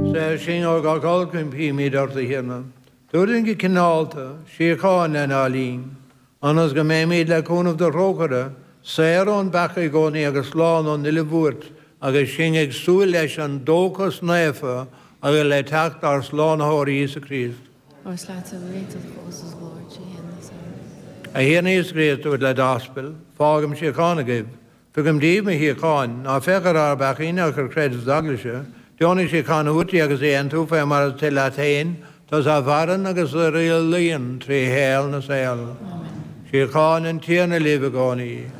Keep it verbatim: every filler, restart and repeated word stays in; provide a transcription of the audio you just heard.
Se sin o gagalcyn pi mi dar the hirna. Durin gi kinalta, shiakan en alin. Anas ga memid le kun of the rokere, seron backe goni agus lan on nille voort, agus sin ag suilesh an dokas nefe, agus le tacht ar slan hori Jesu Christ. Oes laten we weten dat God ons Lord Jesus. A hier is Christ uit le daspel, fagem shiakan give. Fugam div me hier kan, na fegar ar bachin ag credits daglische, Johnny shiakan uti agus ein tufa mar te latein, tas a varan agus a real lian tre hel na sel. Shiakan en tierne leve goni.